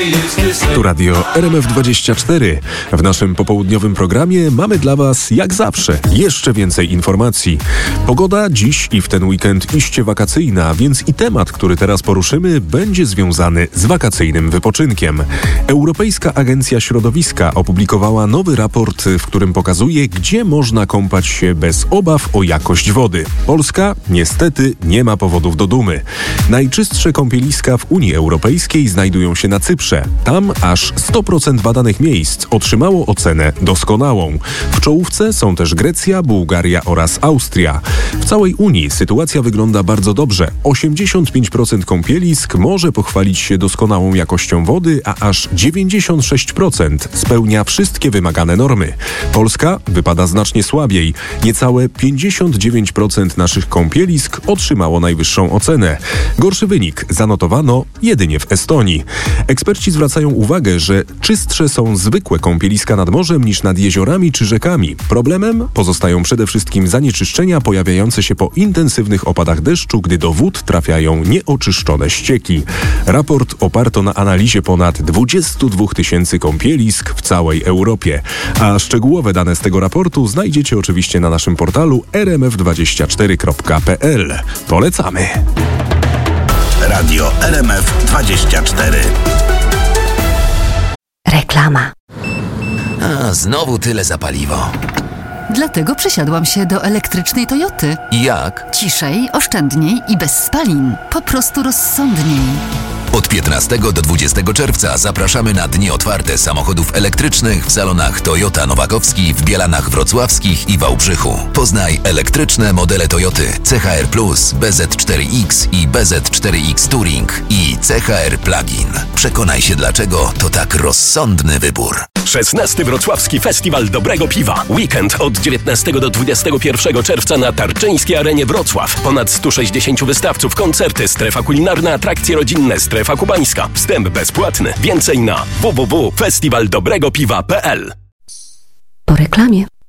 Tu radio RMF24. W naszym popołudniowym programie mamy dla Was, jak zawsze, jeszcze więcej informacji. Pogoda dziś i w ten weekend iście wakacyjna, więc i temat, który teraz poruszymy, będzie związany z wakacyjnym wypoczynkiem. Europejska Agencja Środowiska opublikowała nowy raport, w którym pokazuje, gdzie można kąpać się bez obaw o jakość wody. Polska, niestety, nie ma powodów do dumy. Najczystsze kąpieliska w Unii Europejskiej znajdują się na Cyprze. Tam aż 100% badanych miejsc otrzymało ocenę doskonałą. W czołówce są też Grecja, Bułgaria oraz Austria. W całej Unii sytuacja wygląda bardzo dobrze. 85% kąpielisk może pochwalić się doskonałą jakością wody, a aż 96% spełnia wszystkie wymagane normy. Polska wypada znacznie słabiej. Niecałe 59% naszych kąpielisk otrzymało najwyższą ocenę. Gorszy wynik zanotowano jedynie w Estonii. Eksperci zwracają uwagę, że czystsze są zwykłe kąpieliska nad morzem niż nad jeziorami czy rzekami. Problemem pozostają przede wszystkim zanieczyszczenia pojawiające się po intensywnych opadach deszczu, gdy do wód trafiają nieoczyszczone ścieki. Raport oparto na analizie ponad 22 000 kąpielisk w całej Europie. A szczegółowe dane z tego raportu znajdziecie oczywiście na naszym portalu rmf24.pl. Polecamy! Radio RMF24. Reklama. A, znowu tyle za paliwo. Dlatego przesiadłam się do elektrycznej Toyoty. I jak? Ciszej, oszczędniej i bez spalin. Po prostu rozsądniej. Od 15 do 20 czerwca zapraszamy na dni otwarte samochodów elektrycznych w salonach Toyota Nowakowski w Bielanach Wrocławskich i Wałbrzychu. Poznaj elektryczne modele Toyoty CHR+, BZ4X i BZ4X Touring i CHR Plug-in. Przekonaj się, dlaczego to tak rozsądny wybór. 16. Wrocławski Festiwal Dobrego Piwa. Weekend od 19 do 21 czerwca na Tarczyńskiej Arenie Wrocław. Ponad 160 wystawców, koncerty, strefa kulinarna, atrakcje rodzinne, strefa kubańska. Wstęp bezpłatny. Więcej na www.festiwaldobregopiwa.pl. Po reklamie.